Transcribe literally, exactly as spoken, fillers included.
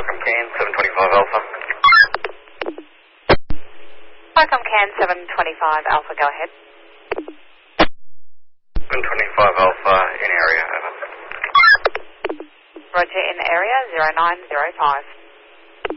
Welcome Can seven twenty-five Alpha. Welcome Can seven twenty-five Alpha, go ahead. seven twenty-five Alpha in area, over. Roger, in area zero nine zero five.